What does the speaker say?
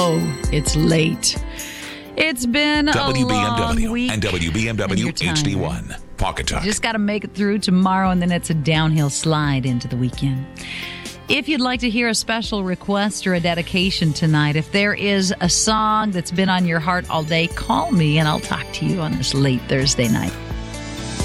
know it's late. It's been a long week. And WBMW HD1. Pawcatuck. Just got to make it through tomorrow, and then it's a downhill slide into the weekend. If you'd like to hear a special request or a dedication tonight, if there is a song that's been on your heart all day, call me and I'll talk to you on this late Thursday night.